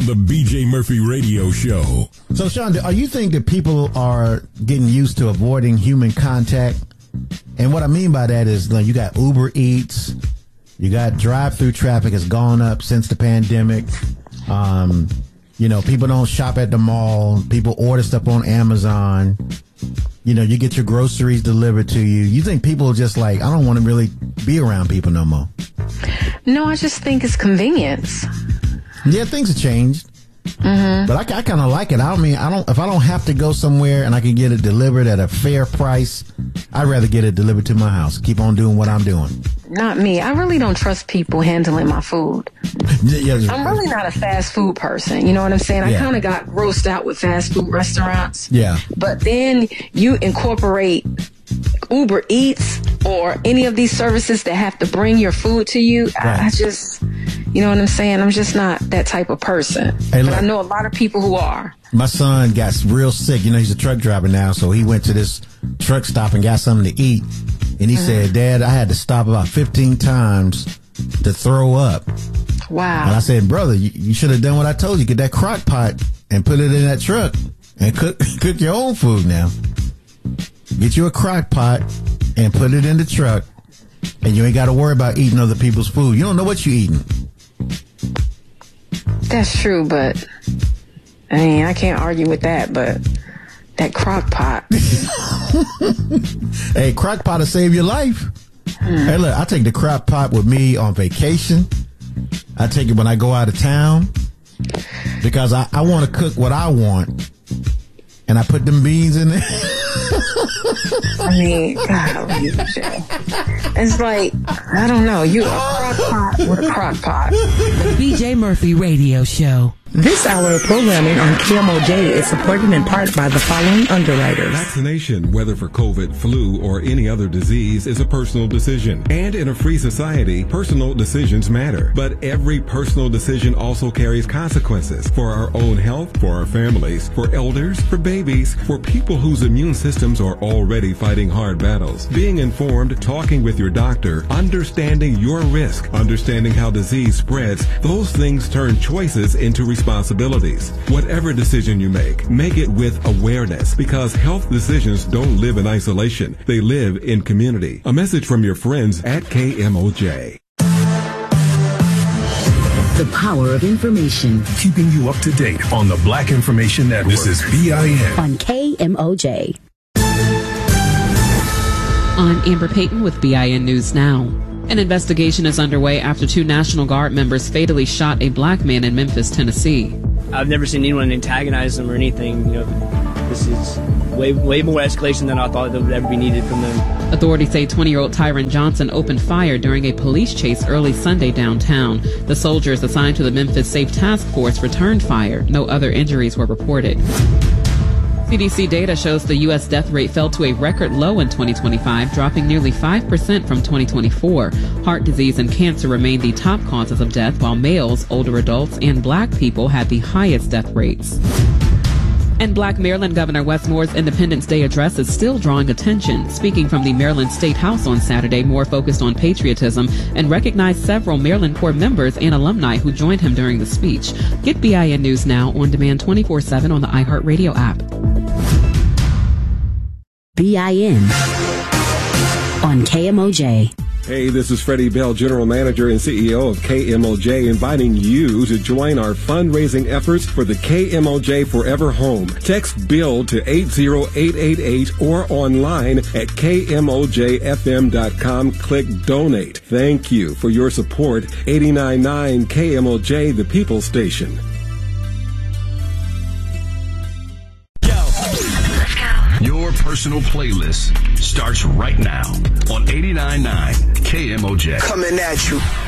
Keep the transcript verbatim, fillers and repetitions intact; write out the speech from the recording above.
on the B J Murphy Radio Show. So, Sean, are you think that people are getting used to avoiding human contact? And what I mean by that is, like, you got Uber Eats, you got drive-through traffic has gone up since the pandemic. Um, you know, people don't shop at the mall. People order stuff on Amazon. You know, you get your groceries delivered to you. You think people are just like, I don't want to really be around people no more? No, I just think it's convenience. Yeah, things have changed. Mm-hmm. But I, I kind of like it. I don't mean, I don't, if I don't have to go somewhere and I can get it delivered at a fair price, I'd rather get it delivered to my house. Keep on doing what I'm doing. Not me. I really don't trust people handling my food. yeah, I'm really not a fast food person. You know what I'm saying? I yeah. kind of got grossed out with fast food restaurants. Yeah. But then you incorporate Uber Eats or any of these services that have to bring your food to you. Right. I, I just, you know what I'm saying? I'm just not that type of person. Hey, but look, I know a lot of people who are. My son got real sick. You know, he's a truck driver now, so he went to this truck stop and got something to eat. And he mm-hmm. said, Dad, I had to stop about fifteen times to throw up. Wow. And I said, brother, you, you should have done what I told you. Get that crock pot and put it in that truck and cook cook your own food now. Get you a crock pot and put it in the truck, and you ain't got to worry about eating other people's food. You don't know what you're eating. That's true, but I mean, I can't argue with that, but that crock pot. Hey, crock pot will save your life. Hmm. Hey, look, I take the crock pot with me on vacation. I take it when I go out of town because I, I want to cook what I want, and I put them beans in there. I mean, God, it's like, I don't know, you a crock pot with a crock pot. The B J Murphy Radio Show. This hour of programming on K M O J is supported in part by the following underwriters. Vaccination, whether for COVID, flu, or any other disease, is a personal decision. And in a free society, personal decisions matter. But every personal decision also carries consequences for our own health, for our families, for elders, for babies, for people whose immune systems are already fighting hard battles. Being informed, talking with your doctor, understanding your risk, understanding how disease spreads, those things turn choices into responsibilities. Responsibilities. Whatever decision you make, make it with awareness, because health decisions don't live in isolation. They live in community. A message from your friends at K M O J. The power of information. Keeping you up to date on the Black Information Network. This is B I N. On K M O J. I'm Amber Payton with B I N News Now. An investigation is underway after two National Guard members fatally shot a black man in Memphis, Tennessee. I've never seen anyone antagonize them or anything. You know, this is way, way more escalation than I thought that would ever be needed from them. Authorities say twenty-year-old Tyron Johnson opened fire during a police chase early Sunday downtown. The soldiers assigned to the Memphis Safe Task Force returned fire. No other injuries were reported. C D C data shows the U S death rate fell to a record low in twenty twenty-five, dropping nearly five percent from twenty twenty-four. Heart disease and cancer remain the top causes of death, while males, older adults, and black people had the highest death rates. And Black Maryland Governor Wes Moore's Independence Day address is still drawing attention. Speaking from the Maryland State House on Saturday, Moore focused on patriotism and recognized several Maryland Corps members and alumni who joined him during the speech. Get B I N News Now on demand twenty-four seven on the iHeartRadio app. B I N on K M O J. Hey, this is Freddie Bell, General Manager and C E O of K M O J, inviting you to join our fundraising efforts for the K M O J Forever Home. Text BUILD to eight zero eight eight eight or online at K M O J F M dot com. Click Donate. Thank you for your support. eighty-nine point nine K M O J, the People Station. Your personal playlist starts right now on eighty-nine point nine K M O J. Coming at you.